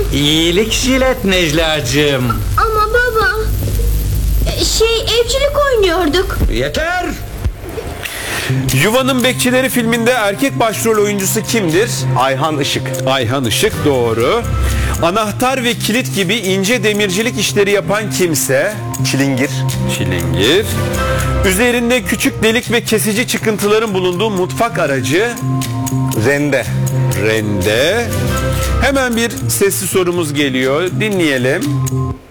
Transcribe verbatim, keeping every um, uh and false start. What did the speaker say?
İyilik jilet Necla'cığım. Ama baba, şey evcilik oynuyorduk. Yeter! Yuvanın Bekçileri filminde erkek başrol oyuncusu kimdir? Ayhan Işık. Ayhan Işık, doğru. Anahtar ve kilit gibi ince demircilik işleri yapan kimse? Çilingir. Çilingir. Üzerinde küçük delik ve kesici çıkıntıların bulunduğu mutfak aracı? Rende. Rende. Hemen bir sesli sorumuz geliyor. Dinleyelim.